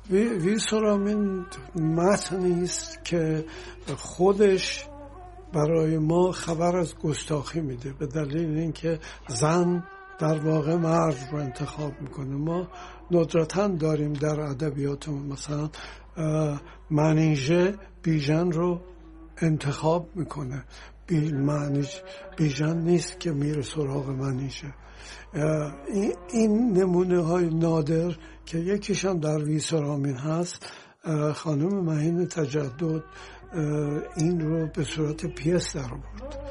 ویسرامین متنی است که خودش برای ما خبر از گستاخی میده، به دلیل اینکه زن در واقع مرد رو انتخاب میکنه. ما ندرتاً داریم در ادبیاتمون مثلا منیژه بیژن رو انتخاب میکنه. بیژن نیست که میره سراغ منیژه. این نمونه های نادر که یکیشان در ویسرامین هست، خانم مهین تجدد این رو به صورت پیس در آورد.